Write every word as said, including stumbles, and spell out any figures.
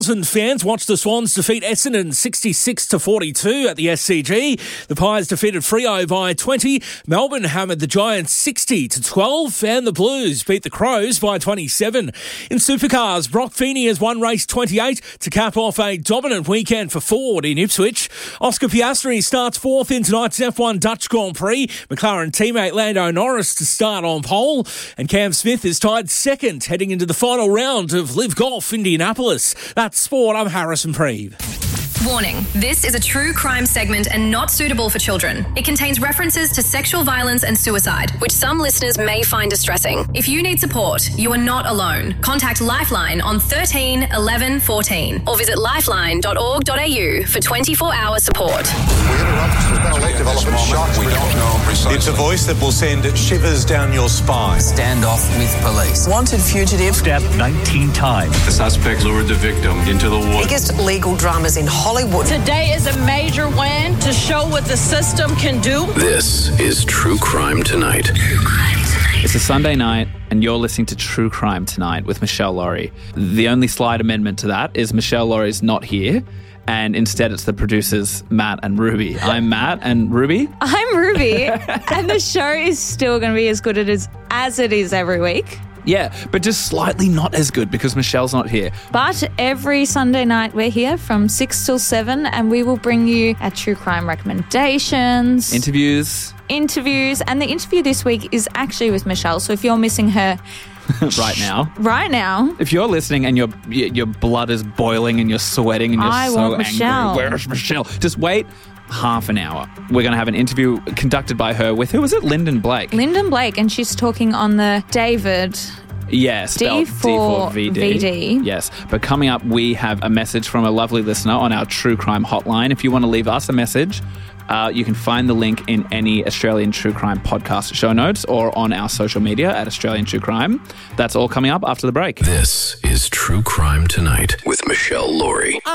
Fans watched the Swans defeat Essendon sixty-six to forty-two at the S C G. The Pies defeated Freo by twenty. Melbourne hammered the Giants sixty to twelve, and the Blues beat the Crows by twenty-seven. In Supercars, Brock Feeney has won race twenty-eight to cap off a dominant weekend for Ford in Ipswich. Oscar Piastri starts fourth in tonight's F one Dutch Grand Prix. McLaren teammate Lando Norris to start on pole, and Cam Smith is tied second heading into the final round of Live Golf Indianapolis. That's sport. I'm Harrison Preeve. Warning, this is a true crime segment and not suitable for children. It contains references to sexual violence and suicide, which some listeners may find distressing. If you need support, you are not alone. Contact Lifeline on thirteen eleven fourteen or visit lifeline dot org dot a u for twenty-four hour support. It's a voice that will send shivers down your spine. Standoff with police. Wanted fugitive. Stabbed nineteen times. The suspect lured the victim into the woods. Biggest legal dramas in Hollywood. Today is a major win to show what the system can do. This is True Crime Tonight. True Crime Tonight. It's a Sunday night and you're listening to True Crime Tonight with Michelle Laurie. The only slight amendment to that is Michelle Laurie's not here, and instead it's the producers, Matt and Ruby. I'm Matt, and Ruby? I'm Ruby, and the show is still going to be as good as it is, as it is every week. Yeah, but just slightly not as good because Michelle's not here. But every Sunday night we're here from six till seven, and we will bring you our true crime recommendations. Interviews. Interviews. And the interview this week is actually with Michelle, so if you're missing her... right now. Right now. If you're listening and your your blood is boiling and you're sweating and you're I so want angry, Michelle. Where's Michelle? Just wait half an hour. We're going to have an interview conducted by her with, who was it? Lyndon Blake. Lyndon Blake, and she's talking on the David... Yes, D four V D. Yes, but coming up, we have a message from a lovely listener on our True Crime hotline. If you want to leave us a message, uh, you can find the link in any Australian True Crime podcast show notes or on our social media at Australian True Crime. That's all coming up after the break. This is True Crime Tonight with Michelle Laurie.